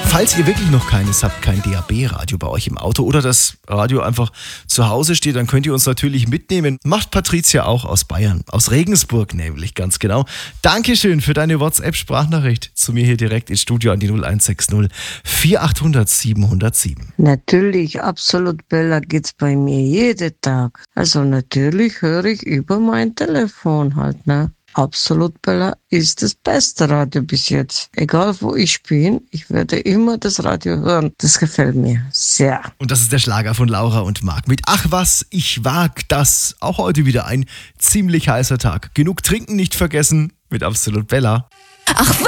Falls ihr wirklich noch keines habt, kein DAB-Radio bei euch im Auto oder das Radio einfach zu Hause steht, dann könnt ihr uns natürlich mitnehmen. Macht Patricia auch aus Bayern, aus Regensburg nämlich, ganz genau. Dankeschön für deine WhatsApp-Sprachnachricht zu mir hier direkt ins Studio an die 0160 4800 707. Natürlich, absolut Bella geht's bei mir jeden Tag. Also natürlich höre ich über mein Telefon halt, ne? Absolut Bella ist das beste Radio bis jetzt. Egal wo ich bin, ich werde immer das Radio hören. Das gefällt mir sehr. Und das ist der Schlager von Laura und Marc mit Ach was, ich wag das. Auch heute wieder ein ziemlich heißer Tag. Genug trinken nicht vergessen mit Absolut Bella. Ach